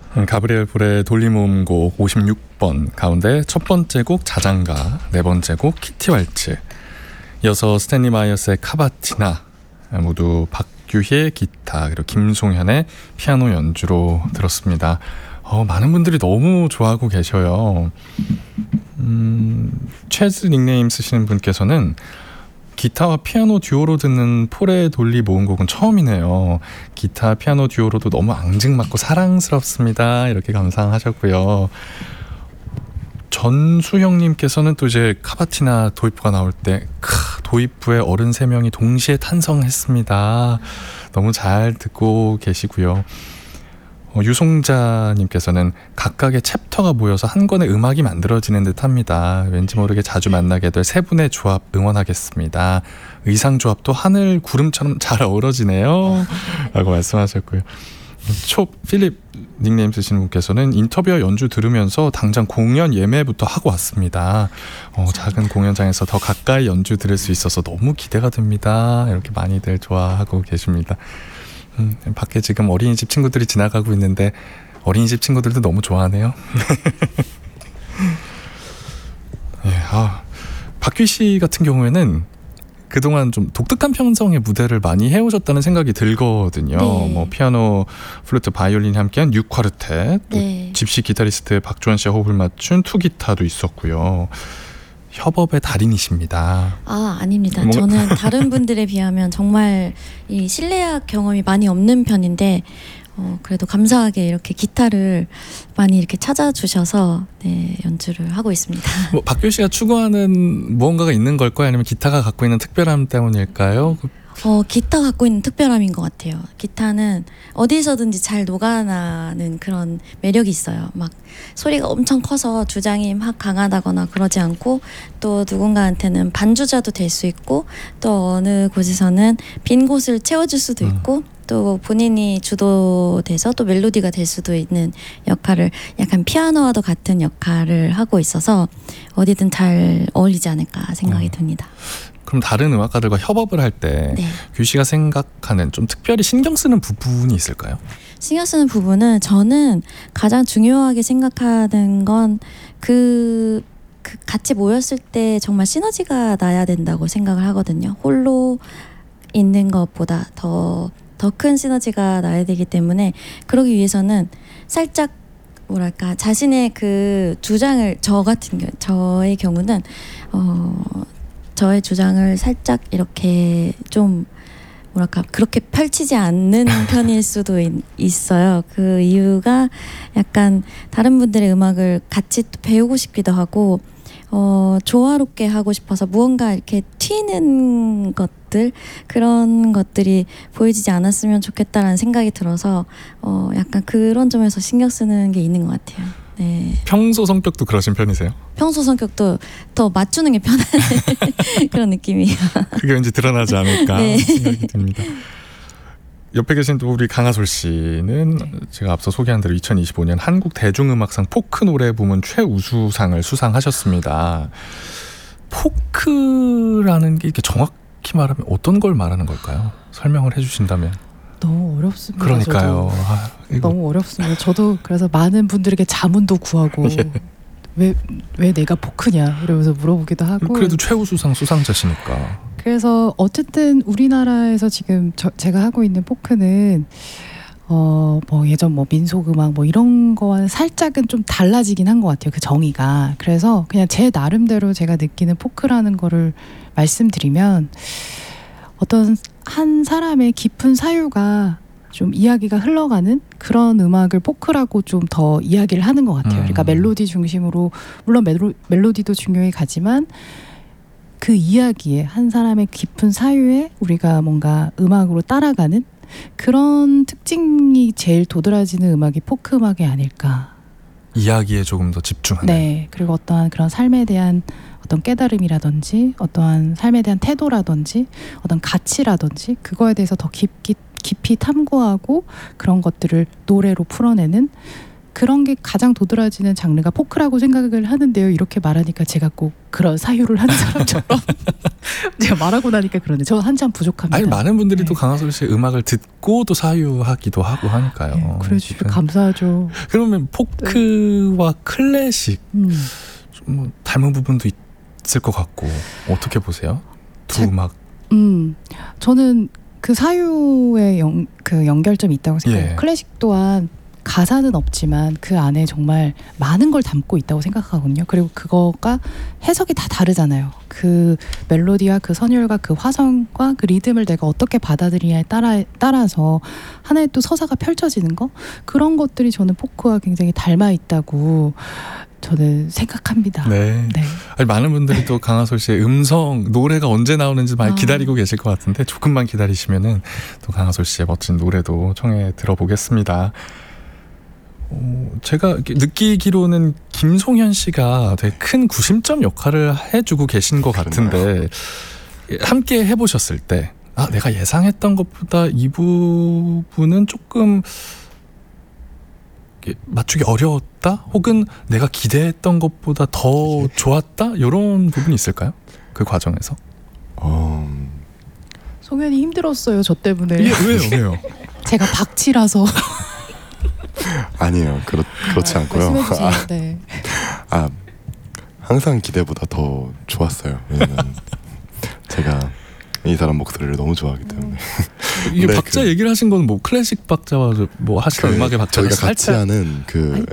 가브리엘 볼의 돌리모음곡 56번 가운데 첫 번째 곡 자장가, 네 번째 곡 키티 왈츠, 이어서 스탠리 마이어스의 카바티나, 모두 박규희의 기타 그리고 김송현의 피아노 연주로 들었습니다. 많은 분들이 너무 좋아하고 계셔요. 최즈 닉네임 쓰시는 분께서는 기타와 피아노 듀오로 듣는 폴의 돌리 모음곡은 처음이네요. 기타, 피아노 듀오로도 너무 앙증맞고 사랑스럽습니다. 이렇게 감상하셨고요. 전수형님께서는 또 이제 카바티나 도입부가 나올 때 도입부에 어른 3명이 동시에 탄성했습니다. 너무 잘 듣고 계시고요. 유송자님께서는 각각의 챕터가 모여서 한 권의 음악이 만들어지는 듯합니다. 왠지 모르게 자주 만나게 될 세 분의 조합 응원하겠습니다. 의상 조합도 하늘 구름처럼 잘 어우러지네요. 라고 말씀하셨고요. 필립 닉네임 쓰시는 분께서는 인터뷰와 연주 들으면서 당장 공연 예매부터 하고 왔습니다. 작은 공연장에서 더 가까이 연주 들을 수 있어서 너무 기대가 됩니다. 이렇게 많이들 좋아하고 계십니다. 밖에 지금 어린이집 친구들이 지나가고 있는데 어린이집 친구들도 너무 좋아하네요. 예, 박규희 씨 같은 경우에는 그동안 좀 독특한 편성의 무대를 많이 해오셨다는 생각이 들거든요. 네. 뭐 피아노, 플루트, 바이올린이 함께한 6쿼르텟, 네. 집시 기타리스트 박주원 씨와 호흡을 맞춘 투기타도 있었고요. 협업의 달인이십니다. 아닙니다. 저는 다른 분들에 비하면 정말 이 실내악 경험이 많이 없는 편인데 그래도 감사하게 이렇게 기타를 많이 이렇게 찾아주셔서 연주를 하고 있습니다. 박규희 씨가 추구하는 무언가가 있는 걸까요? 아니면 기타가 갖고 있는 특별함 때문일까요? 기타 갖고 있는 특별함인 것 같아요. 기타는 어디서든지 잘 녹아나는 그런 매력이 있어요. 막 소리가 엄청 커서 주장이 막 강하다거나 그러지 않고, 또 누군가한테는 반주자도 될 수 있고, 또 어느 곳에서는 빈 곳을 채워줄 수도 있고, 또 본인이 주도돼서 또 멜로디가 될 수도 있는 역할을, 약간 피아노와도 같은 역할을 하고 있어서 어디든 잘 어울리지 않을까 생각이 듭니다. 그럼 다른 음악가들과 협업을 할 때 규 씨가 생각하는 좀 특별히 신경 쓰는 부분이 있을까요? 신경 쓰는 부분은, 저는 가장 중요하게 생각하는 건 그 같이 모였을 때 정말 시너지가 나야 된다고 생각을 하거든요. 홀로 있는 것보다 더 큰 시너지가 나야 되기 때문에, 그러기 위해서는 살짝 뭐랄까 자신의 그 주장을, 저의 경우는 저의 주장을 살짝 이렇게 좀 뭐랄까 그렇게 펼치지 않는 편일 수도 있어요. 그 이유가 약간 다른 분들의 음악을 같이 또 배우고 싶기도 하고, 조화롭게 하고 싶어서 무언가 이렇게 튀는 것들, 그런 것들이 보여지지 않았으면 좋겠다라는 생각이 들어서 약간 그런 점에서 신경 쓰는 게 있는 것 같아요. 네. 평소 성격도 그러신 편이세요? 평소 성격도 더 맞추는 게 편한 그런 느낌이에요. 그게 왠지 드러나지 않을까 생각이 듭니다. 옆에 계신 또 우리 강하솔 씨는 제가 앞서 소개한 대로 2025년 한국 대중음악상 포크 노래 부문 최우수상을 수상하셨습니다. 포크라는 게 이렇게 정확히 말하면 어떤 걸 말하는 걸까요? 설명을 해주신다면. 너무 어렵습니다. 그러니까요. 너무 어렵습니다. 저도 그래서 많은 분들에게 자문도 구하고 왜 내가 포크냐 이러면서 물어보기도 하고. 그래도 최우수상 수상자시니까. 그래서 어쨌든 우리나라에서 지금 제가 하고 있는 포크는 뭐 예전 뭐 민속음악 뭐 이런 거와는 살짝은 좀 달라지긴 한 것 같아요. 그 정의가. 그래서 그냥 제 나름대로 제가 느끼는 포크라는 거를 말씀드리면, 어떤 한 사람의 깊은 사유가 좀 이야기가 흘러가는 그런 음악을 포크라고 좀 더 이야기를 하는 것 같아요. 그러니까 멜로디 중심으로, 물론 멜로디도 중요히 가지만 그 이야기에, 한 사람의 깊은 사유에 우리가 뭔가 음악으로 따라가는 그런 특징이 제일 도드라지는 음악이 포크 음악이 아닐까. 이야기에 조금 더 집중하는. 네. 그리고 어떠한 그런 삶에 대한 어떤 깨달음이라든지, 어떠한 삶에 대한 태도라든지, 어떤 가치라든지, 그거에 대해서 더 깊이 탐구하고 그런 것들을 노래로 풀어내는 그런 게 가장 도드라지는 장르가 포크라고 생각을 하는데요. 이렇게 말하니까 제가 꼭 그런 사유를 하는 사람처럼 제가 말하고 나니까 그러네. 저 한참 부족합니다. 아니 많은 분들이 네. 또 강하솔 씨의 음악을 듣고 또 사유하기도 하고 하니까요. 네, 그래 주시면 감사하죠. 그러면 포크와 클래식 좀 닮은 부분도 있을 것 같고 어떻게 보세요? 두 음악. 저는 그 사유의 그 연결점이 있다고 생각해요. 예. 클래식 또한 가사는 없지만 그 안에 정말 많은 걸 담고 있다고 생각하거든요. 그리고 그거가 해석이 다 다르잖아요. 그 멜로디와 그 선율과 그 화성과 그 리듬을 내가 어떻게 받아들이냐에 따라서 하나의 또 서사가 펼쳐지는 거, 그런 것들이 저는 포크와 굉장히 닮아 있다고 저는 생각합니다. 네. 네. 아니, 많은 분들이 또 강하솔 씨의 음성 노래가 언제 나오는지 많이 기다리고 계실 것 같은데 조금만 기다리시면은 또 강하솔 씨의 멋진 노래도 청해 들어보겠습니다. 제가 이렇게 느끼기로는 김송현 씨가 되게 큰 구심점 역할을 해주고 계신 것 같은데 함께 해보셨을 때 내가 예상했던 것보다 이 부분은 조금 맞추기 어려웠다? 혹은 내가 기대했던 것보다 더 좋았다? 이런 부분이 있을까요? 그 과정에서? 송현이 힘들었어요. 저 때문에. 왜요? 제가 박치라서. 아니에요. 그렇지 않고요. 말씀해주세요. 네. 항상 기대보다 더 좋았어요. 왜냐면 제가 이 사람 목소리를 너무 좋아하기 때문에. 이게 네, 박자 얘기를 하신 건 뭐 클래식 박자와 뭐 하시는 음악의 박자가 저희가 같이 살짝 하는 그